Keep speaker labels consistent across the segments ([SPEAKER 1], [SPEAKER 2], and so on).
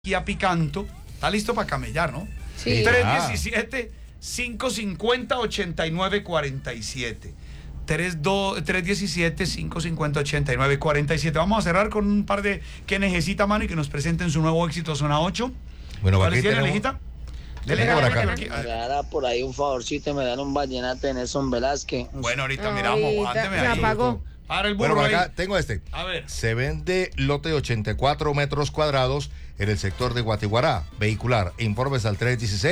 [SPEAKER 1] y a Picanto. Está listo para camellar, ¿no?
[SPEAKER 2] Sí.
[SPEAKER 1] 317-550-8947. 317-550-8947. Vamos a cerrar con un par de que necesita, mano, y que nos presenten su nuevo éxito, Zona 8.
[SPEAKER 3] Bueno,
[SPEAKER 1] ¿Cuál
[SPEAKER 3] aquí
[SPEAKER 1] tiene,
[SPEAKER 3] tenemos...
[SPEAKER 1] Alejita?
[SPEAKER 3] Tenemos por acá.
[SPEAKER 4] Me regala por ahí un favorcito, me dan un vallenato de Nelson Velázquez.
[SPEAKER 1] Bueno, ahorita miramos, aguánteme
[SPEAKER 2] se
[SPEAKER 1] ahí.
[SPEAKER 2] apagó.
[SPEAKER 1] Para el
[SPEAKER 3] Bueno,
[SPEAKER 1] burro
[SPEAKER 3] por acá
[SPEAKER 1] ahí.
[SPEAKER 3] tengo este.
[SPEAKER 1] A ver.
[SPEAKER 3] Se vende lote de 84 metros cuadrados en el sector de Guatiguará. Vehicular. Informes al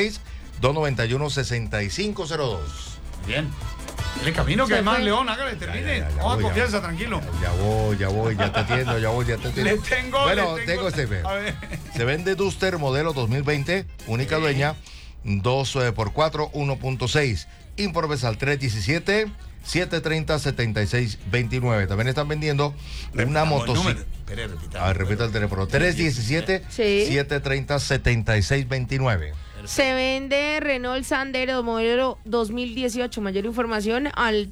[SPEAKER 3] 316-291-6502.
[SPEAKER 1] Bien. El camino que
[SPEAKER 2] Se
[SPEAKER 1] hay más,
[SPEAKER 2] fue.
[SPEAKER 1] León, hágale, termine.
[SPEAKER 3] Ya
[SPEAKER 1] Vamos a
[SPEAKER 3] voy,
[SPEAKER 1] confianza, tranquilo.
[SPEAKER 3] Ya voy, ya te atiendo, ya te atiendo.
[SPEAKER 1] Le tengo.
[SPEAKER 3] Bueno, tengo este.
[SPEAKER 1] A ver.
[SPEAKER 3] Se vende Duster modelo 2020, única dueña, 2x4, 1.6. Informes al 317-730-7629. También están vendiendo una motocicleta. A ver, repita el teléfono. 317-730-7629.
[SPEAKER 2] Se vende Renault Sandero modelo 2018. Mayor información al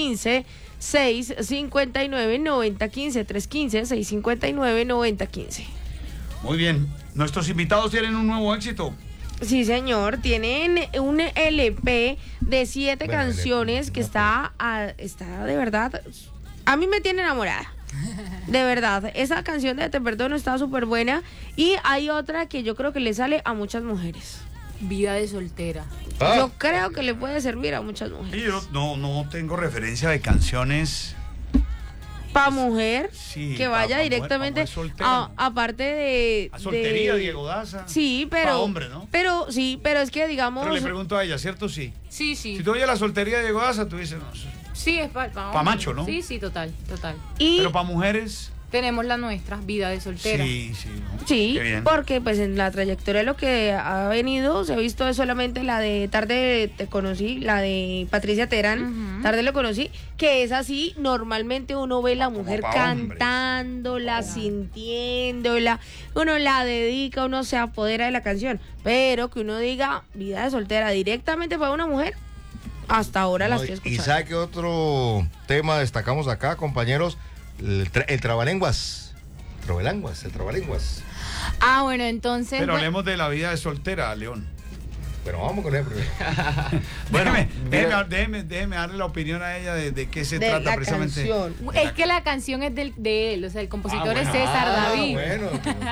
[SPEAKER 2] 315-659-9015. 315-659-9015.
[SPEAKER 1] Muy bien. Nuestros invitados tienen un nuevo éxito.
[SPEAKER 2] Sí, señor. Tienen un LP de 7
[SPEAKER 3] Bueno,
[SPEAKER 2] canciones
[SPEAKER 3] LP,
[SPEAKER 2] que está de verdad. A mí me tiene enamorada. De verdad. Esa canción de Te Perdono está súper buena. Y hay otra que yo creo que le sale a muchas mujeres.
[SPEAKER 5] Vida de soltera.
[SPEAKER 2] Yo creo que le puede servir a muchas mujeres.
[SPEAKER 1] Y yo no tengo referencia de canciones.
[SPEAKER 2] Pa' mujer,
[SPEAKER 1] Sí,
[SPEAKER 2] que vaya
[SPEAKER 1] pa' mujer,
[SPEAKER 2] directamente,
[SPEAKER 1] pa' mujer soltera.
[SPEAKER 2] aparte de...
[SPEAKER 1] A soltería,
[SPEAKER 2] de-
[SPEAKER 1] Diego Daza.
[SPEAKER 2] Sí, pero...
[SPEAKER 1] Pa' hombre, ¿no?
[SPEAKER 2] Pero es que digamos...
[SPEAKER 1] Pero le pregunto a ella, ¿cierto? Sí.
[SPEAKER 5] Sí, sí.
[SPEAKER 1] Si tú oyes la soltería de Diego Daza, tú dices, no.
[SPEAKER 5] Sí, es para
[SPEAKER 1] Pa' macho, ¿no?
[SPEAKER 5] Sí, sí, total.
[SPEAKER 2] y,
[SPEAKER 1] Pero para mujeres.
[SPEAKER 5] Tenemos la nuestra, vida de soltera.
[SPEAKER 1] Sí. ¿no?
[SPEAKER 2] sí,
[SPEAKER 1] Qué bien.
[SPEAKER 2] porque pues en la trayectoria lo que ha venido, se ha visto es solamente la de Tarde te conocí, la de Patricia Terán,
[SPEAKER 5] Ujú.
[SPEAKER 2] Tarde lo conocí, que es así, normalmente uno ve la mujer
[SPEAKER 1] pa' hombres.
[SPEAKER 2] cantándola, sintiéndola, uno la dedica, uno se apodera de la canción, pero que uno diga vida de soltera directamente para una mujer, hasta ahora la estoy
[SPEAKER 3] ¿Y
[SPEAKER 2] escuchando.
[SPEAKER 3] sabe qué otro tema destacamos acá, compañeros? El trabalenguas. El trabalenguas.
[SPEAKER 5] Ah, bueno, entonces...
[SPEAKER 1] Pero
[SPEAKER 5] bueno,
[SPEAKER 1] hablemos de la vida de soltera, León.
[SPEAKER 3] Pero vamos con él primero.
[SPEAKER 1] Bueno, déjeme darle la opinión a ella de qué se
[SPEAKER 2] de
[SPEAKER 1] trata
[SPEAKER 2] la
[SPEAKER 1] precisamente.
[SPEAKER 2] canción.
[SPEAKER 5] es que la canción es de él, o sea, el compositor es
[SPEAKER 1] bueno.
[SPEAKER 5] César David.
[SPEAKER 3] Bueno,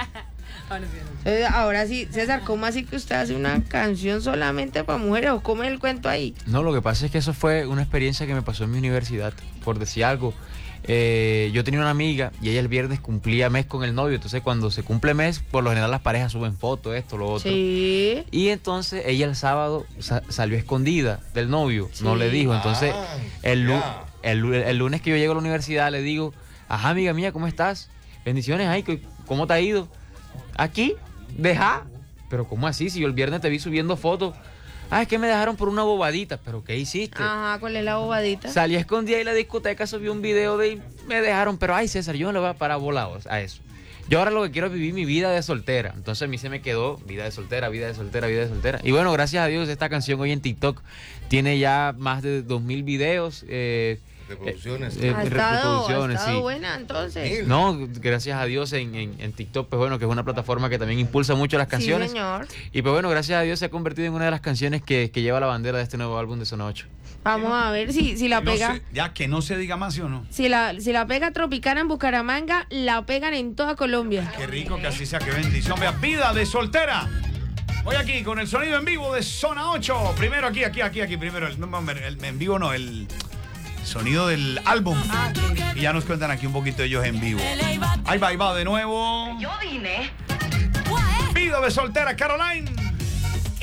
[SPEAKER 2] Ahora sí, César, ¿cómo así que usted hace una canción solamente para mujeres o cómo es el cuento ahí?
[SPEAKER 6] No, lo que pasa es que eso fue una experiencia que me pasó en mi universidad, por decir algo. Yo tenía una amiga y ella el viernes cumplía mes con el novio, entonces cuando se cumple mes, por lo general las parejas suben fotos, esto, lo otro.
[SPEAKER 2] Sí.
[SPEAKER 6] Y entonces ella el sábado salió escondida del novio, no le dijo. Entonces el lunes que yo llego a la universidad le digo, ajá, amiga mía, ¿cómo estás? Bendiciones, ay, ¿cómo te ha ido? Aquí, deja. Pero ¿cómo así? Si yo el viernes te vi subiendo fotos. Ah, es que me dejaron por una bobadita. ¿Pero qué hiciste?
[SPEAKER 2] Ajá, ¿cuál es la bobadita?
[SPEAKER 6] Salí escondida y la discoteca, subí un video de me dejaron, pero ay César, yo no le voy a parar volados a eso. Yo ahora lo que quiero es vivir mi vida de soltera. Entonces a mí se me quedó vida de soltera. Y bueno, gracias a Dios esta canción hoy en TikTok tiene ya más de 2.000 videos.
[SPEAKER 3] reproducciones.
[SPEAKER 2] Ha estado
[SPEAKER 6] sí.
[SPEAKER 2] buena, entonces.
[SPEAKER 6] No, gracias a Dios en TikTok, pues bueno, que es una plataforma que también impulsa mucho las canciones.
[SPEAKER 2] Sí, señor.
[SPEAKER 6] Y pues bueno, gracias a Dios se ha convertido en una de las canciones que lleva la bandera de este nuevo álbum de Zona 8.
[SPEAKER 2] Vamos a ver si la pega.
[SPEAKER 1] Ya que no se diga más, ¿sí o no?
[SPEAKER 2] Si la pega Tropicana en Bucaramanga, la pegan en toda Colombia.
[SPEAKER 1] Qué rico que así sea, qué bendición. Vea, vida de soltera. Hoy aquí con el sonido en vivo de Zona 8. Primero aquí. Primero el en vivo no, el sonido del álbum. Y ya nos cuentan aquí un poquito ellos en vivo. Ahí va de nuevo.
[SPEAKER 7] Yo vine.
[SPEAKER 1] Vida de soltera, Caroline.